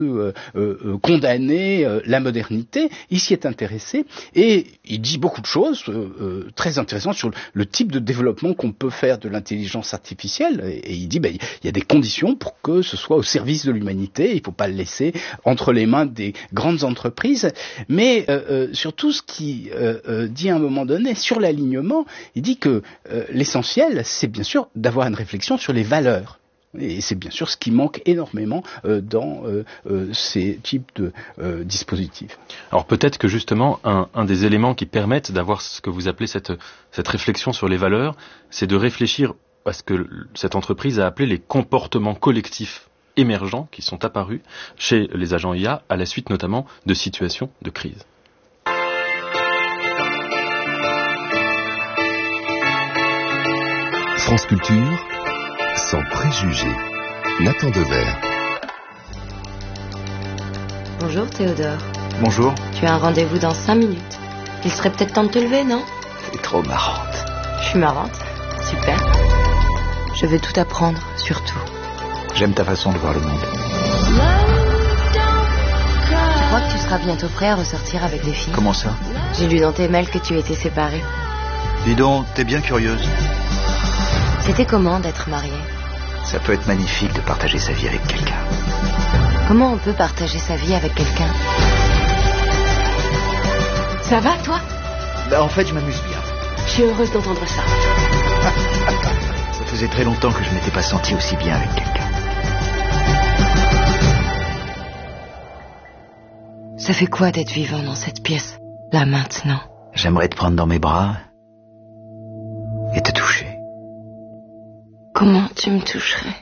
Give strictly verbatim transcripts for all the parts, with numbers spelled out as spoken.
Euh, euh, condamner euh, la modernité, il s'y est intéressé et il dit beaucoup de choses euh, euh, très intéressantes sur le, le type de développement qu'on peut faire de l'intelligence artificielle et, et il dit ben, il y a des conditions pour que ce soit au service de l'humanité, il ne faut pas le laisser entre les mains des grandes entreprises, mais euh, euh, surtout ce qu'il euh, euh, dit à un moment donné sur l'alignement, il dit que euh, l'essentiel c'est bien sûr d'avoir une réflexion sur les valeurs. Et c'est bien sûr ce qui manque énormément euh, dans euh, euh, ces types de euh, dispositifs. Alors peut-être que justement un, un des éléments qui permettent d'avoir ce que vous appelez cette, cette réflexion sur les valeurs, c'est de réfléchir à ce que cette entreprise a appelé les comportements collectifs émergents qui sont apparus chez les agents I A à la suite notamment de situations de crise. France Culture, sans préjugés. Nathan Dever. Bonjour Théodore. Bonjour. Tu as un rendez-vous dans cinq minutes. Il serait peut-être temps de te lever, non? T'es trop marrante. Je suis marrante. Super. Je veux tout apprendre, surtout. J'aime ta façon de voir le monde. Je crois que tu seras bientôt prêt à ressortir avec des filles. Comment ça? J'ai lu dans tes mails que tu étais séparée. Dis donc, t'es bien curieuse. C'était comment d'être mariée? Ça peut être magnifique de partager sa vie avec quelqu'un. Comment on peut partager sa vie avec quelqu'un? Ça va, toi? Bah, en fait, je m'amuse bien. Je suis heureuse d'entendre ça. Ça faisait très longtemps que je m'étais pas senti aussi bien avec quelqu'un. Ça fait quoi d'être vivant dans cette pièce, là maintenant? J'aimerais te prendre dans mes bras et te toucher. Comment tu me toucherais?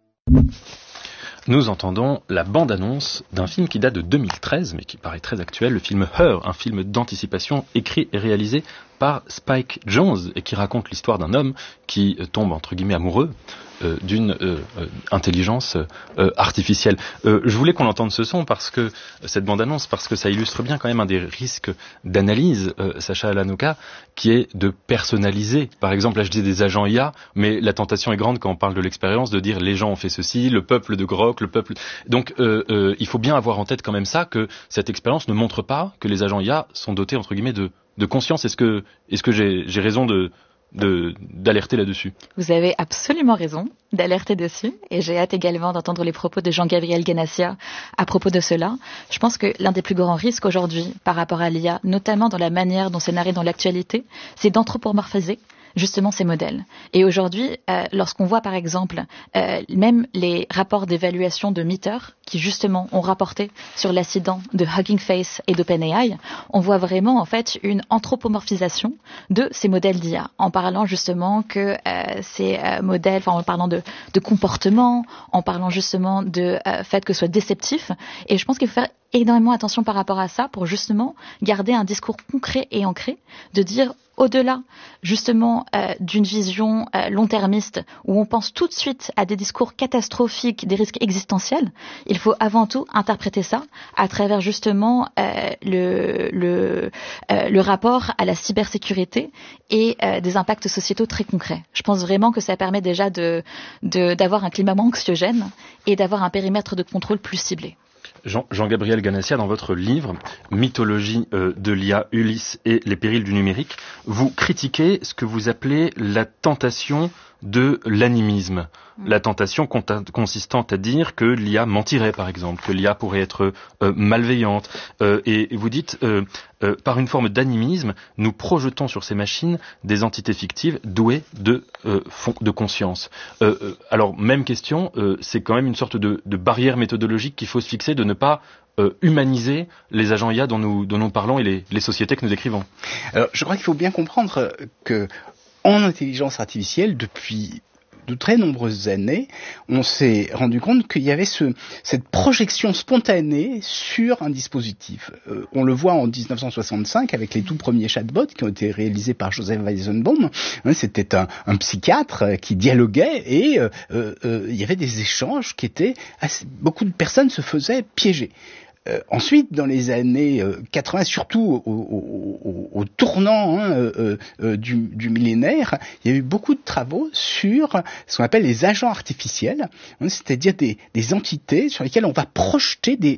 Nous entendons la bande-annonce d'un film qui date de deux mille treize, mais qui paraît très actuel, le film Her, un film d'anticipation écrit et réalisé par Spike Jonze, et qui raconte l'histoire d'un homme qui tombe, entre guillemets, amoureux euh, d'une euh, euh, intelligence euh, artificielle. Euh, je voulais qu'on entende ce son, parce que cette bande-annonce, parce que ça illustre bien quand même un des risques d'analyse, euh, Sacha Halanuka, qui est de personnaliser. Par exemple, là je dis des agents I A, mais la tentation est grande quand on parle de l'expérience, de dire les gens ont fait ceci, le peuple de Grok, le peuple... Donc euh, euh, il faut bien avoir en tête quand même ça, que cette expérience ne montre pas que les agents I A sont dotés, entre guillemets, de, de conscience. Est-ce que, est-ce que j'ai, j'ai raison de... De, d'alerter là-dessus? Vous avez absolument raison d'alerter dessus, et j'ai hâte également d'entendre les propos de Jean-Gabriel Ganassia à propos de cela. Je pense que l'un des plus grands risques aujourd'hui par rapport à l'I A, notamment dans la manière dont c'est narré dans l'actualité, c'est d'anthropomorphiser justement ces modèles. Et aujourd'hui, euh, lorsqu'on voit par exemple euh, même les rapports d'évaluation de Meter qui justement ont rapporté sur l'accident de Hugging Face et d'OpenAI, on voit vraiment en fait une anthropomorphisation de ces modèles d'I A, en parlant justement que euh, ces euh, modèles, enfin en parlant de, de comportement, en parlant justement de euh, fait que ce soit déceptif. Et je pense qu'il faut faire énormément attention par rapport à ça pour justement garder un discours concret et ancré, de dire au-delà justement euh, d'une vision euh, long-termiste où on pense tout de suite à des discours catastrophiques, des risques existentiels, il faut avant tout interpréter ça à travers justement euh, le, le, euh, le rapport à la cybersécurité et euh, des impacts sociétaux très concrets. Je pense vraiment que ça permet déjà de, de, d'avoir un climat moins anxiogène et d'avoir un périmètre de contrôle plus ciblé. Jean, Jean-Gabriel Ganassia, dans votre livre Mythologie euh, de l'I A, Ulysse et les périls du numérique, vous critiquez ce que vous appelez la tentation de l'animisme. La tentation consistant à dire que l'I A mentirait, par exemple, que l'I A pourrait être euh, malveillante. Euh, et vous dites, euh, euh, par une forme d'animisme, nous projetons sur ces machines des entités fictives douées de, euh, fond, de conscience. Euh, euh, alors, même question, euh, c'est quand même une sorte de, de barrière méthodologique qu'il faut se fixer, de ne pas euh, humaniser les agents I A dont nous, dont nous parlons et les, les sociétés que nous décrivons. Alors, je crois qu'il faut bien comprendre que en intelligence artificielle, depuis de très nombreuses années, on s'est rendu compte qu'il y avait ce, cette projection spontanée sur un dispositif. Euh, on le voit en dix-neuf cent soixante-cinq avec les tout premiers chatbots qui ont été réalisés par Joseph Weizenbaum. Hein, c'était un, un psychiatre qui dialoguait et euh, euh, il y avait des échanges qui étaient assez, beaucoup de personnes se faisaient piéger. euh, ensuite, dans les années euh, quatre-vingts, surtout au, au, au, au tournant hein, euh, euh, du, du millénaire, il y a eu beaucoup de travaux sur ce qu'on appelle les agents artificiels, hein, c'est-à-dire des, des entités sur lesquelles on va projeter des,